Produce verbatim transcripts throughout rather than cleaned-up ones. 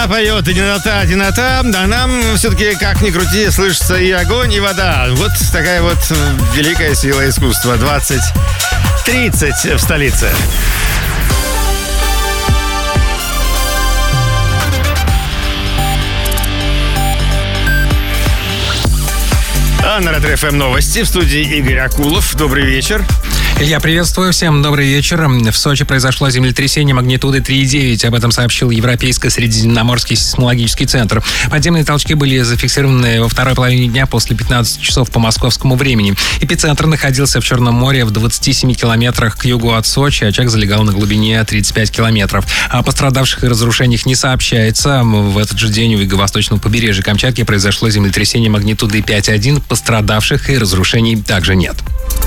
Она поет «Одинота, одинота», а нам все-таки, как ни крути, слышится и огонь, и вода. Вот такая вот великая сила искусства. двадцать тридцать в столице. А на Ретро-ФМ новости. В студии Игорь Акулов. Добрый вечер. Я приветствую всем. Добрый вечер. В Сочи произошло землетрясение магнитудой три и девять. Об этом сообщил Европейско-Средиземноморский сейсмологический центр. Подземные толчки были зафиксированы во второй половине дня после пятнадцати часов по московскому времени. Эпицентр находился в Черном море в двадцати семи километрах к югу от Сочи. Очаг залегал на глубине тридцать пять километров. О пострадавших и разрушениях не сообщается. В этот же день у юго-восточного побережья Камчатки произошло землетрясение магнитудой пять и один. Пострадавших и разрушений также нет.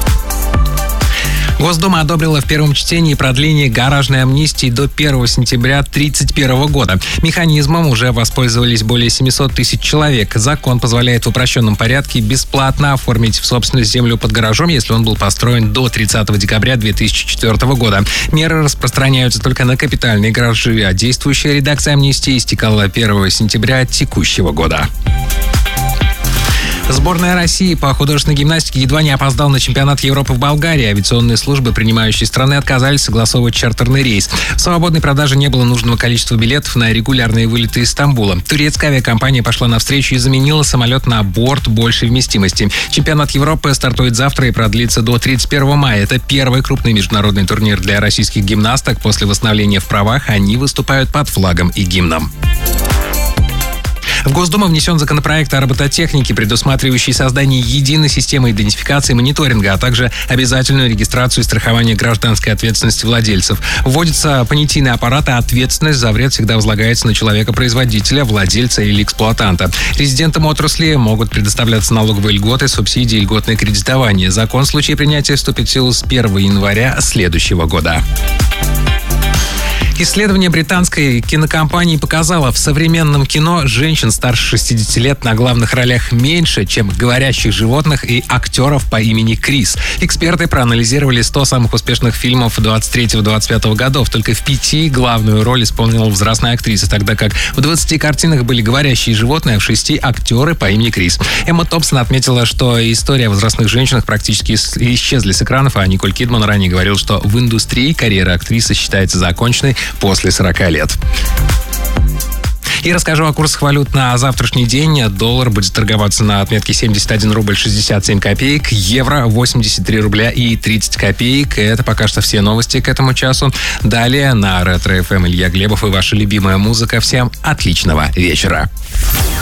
Госдума одобрила в первом чтении продление гаражной амнистии до первого сентября две тысячи тридцать первого года. Механизмом уже воспользовались более семисот тысяч человек. Закон позволяет в упрощенном порядке бесплатно оформить в собственность землю под гаражом, если он был построен до тридцатого декабря две тысячи четвёртого года. Меры распространяются только на капитальные гаражи, а действующая редакция амнистии истекала первого сентября текущего года. Сборная России по художественной гимнастике едва не опоздала на чемпионат Европы в Болгарии. Авиационные службы принимающей страны отказались согласовывать чартерный рейс. В свободной продаже не было нужного количества билетов на регулярные вылеты из Стамбула. Турецкая авиакомпания пошла навстречу и заменила самолет на борт большей вместимости. Чемпионат Европы стартует завтра и продлится до тридцать первого мая. Это первый крупный международный турнир для российских гимнасток. После восстановления в правах они выступают под флагом и гимном. В Госдуму внесен законопроект о робототехнике, предусматривающий создание единой системы идентификации и мониторинга, а также обязательную регистрацию и страхование гражданской ответственности владельцев. Вводится понятийный аппарат, а ответственность за вред всегда возлагается на человека-производителя, владельца или эксплуатанта. Резидентам отрасли могут предоставляться налоговые льготы, субсидии и льготное кредитование. Закон в случае принятия вступит в силу с первого января следующего года. Исследование британской кинокомпании показало, в современном кино женщин старше шестидесяти лет на главных ролях меньше, чем говорящих животных и актеров по имени Крис. Эксперты проанализировали сто самых успешных фильмов двадцать третьего - двадцать пятого годов. Только в пяти главную роль исполнила возрастная актриса, тогда как в двадцати картинах были говорящие животные, а в шести актеры по имени Крис. Эмма Томпсон отметила, что история о возрастных женщинах практически исчезли с экранов, а Николь Кидман ранее говорил, что в индустрии карьера актрисы считается законченной после сорока лет. И расскажу о курсах валют на завтрашний день. Доллар будет торговаться на отметке семьдесят один рубль шестьдесят семь копеек, евро восемьдесят три рубля и тридцать копеек. Это пока что все новости к этому часу. Далее на Ретро-ФМ Илья Глебов и ваша любимая музыка. Всем отличного вечера.